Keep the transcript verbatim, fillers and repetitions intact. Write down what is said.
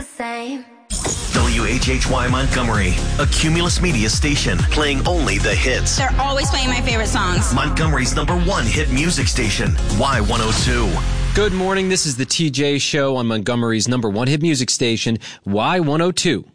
same. W H H Y Montgomery, a Cumulus Media station, playing only the hits. They're always playing my favorite songs. Montgomery's number one hit music station, Y one oh two. Good morning. This is the T J Show on Montgomery's number one hit music station, Y one oh two.